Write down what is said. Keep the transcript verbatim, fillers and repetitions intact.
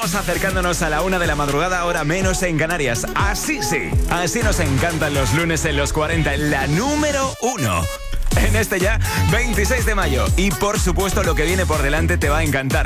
Vamos acercándonos a la una de la madrugada, ahora menos en Canarias. Así sí, así nos encantan los lunes en los cuarenta, en la número uno. En este ya, veintiséis de mayo. Y por supuesto lo que viene por delante te va a encantar.